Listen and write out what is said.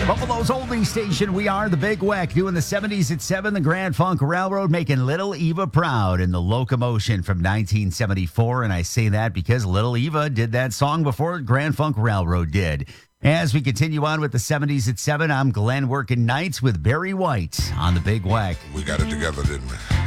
Buffalo's oldies station. We are the Big Weck doing the 70s at 7. The Grand Funk Railroad making Little Eva proud in the Locomotion from 1974. And I say that because Little Eva did that song before Grand Funk Railroad did. As we continue on with the 70s at 7, I'm Glenn working nights with Barry White on the Big Weck. We got it together, didn't we?